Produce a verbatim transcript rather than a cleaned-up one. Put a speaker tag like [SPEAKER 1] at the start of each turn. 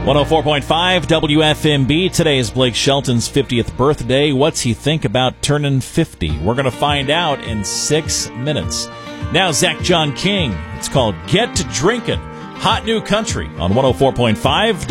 [SPEAKER 1] one oh four point five W F M B. Today is Blake Shelton's fiftieth birthday. What's he think about turning fifty? We're going to find out in six minutes. Now, Zach John King. It's called Get to Drinkin'. Hot New Country on one oh four point five